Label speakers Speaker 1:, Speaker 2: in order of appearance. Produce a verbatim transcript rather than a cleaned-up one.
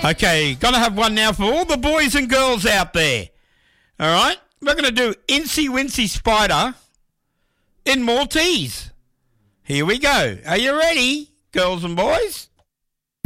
Speaker 1: Okay, gonna have one now for all the boys and girls out there. All right, we're gonna do Incy Wincy Spider in Maltese. Here we go. Are you ready, girls and boys?